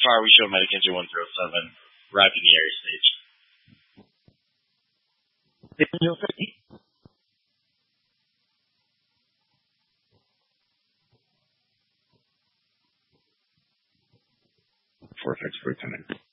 far, we show Metakinja 107 wrapping the area stage. Vortex for tonight.